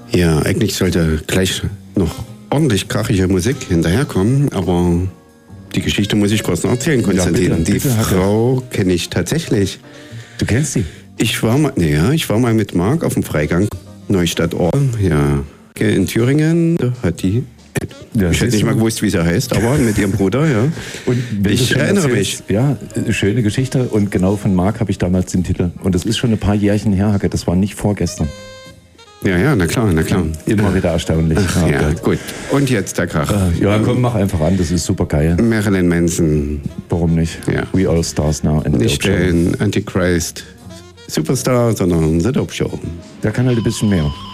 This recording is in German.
Ja, eigentlich sollte gleich noch ordentlich krachige Musik hinterherkommen, aber die Geschichte muss ich kurz noch erzählen, Konstantin. Ja, bitte, die Frau kenne ich tatsächlich. Du kennst sie? Ich war mal mit Marc auf dem Freigang Neustadt-Orl, ja, in Thüringen. Da hat die, ja, ich hätte nicht mal gewusst, wie sie heißt, aber mit ihrem Bruder, ja. Und ich erinnere mich. Ja, schöne Geschichte. Und genau von Marc habe ich damals den Titel. Und das ist schon ein paar Jährchen her, Hacke. Das war nicht vorgestern. Ja, na klar. Immer wieder erstaunlich. Ach, ja, gut. Und jetzt der Krach. Ja, komm, mach einfach an, das ist super geil. Marilyn Manson. Warum nicht? Ja. We All Stars Now. Nicht den Antichrist Superstar, sondern The Dope Show. Der kann halt ein bisschen mehr.